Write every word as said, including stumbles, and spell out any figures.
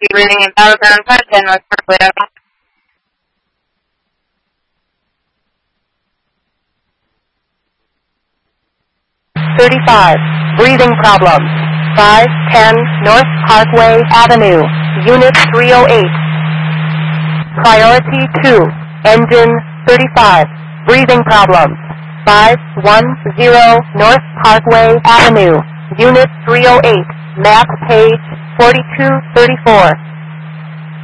reading in Battleground Park and North Parkway. thirty-five. Breathing problems. five ten North Parkway Avenue, Unit three oh eight. Priority two. Engine thirty-five. Breathing problems. five one zero North Parkway Avenue, Unit three oh eight. Map page forty-two thirty-four.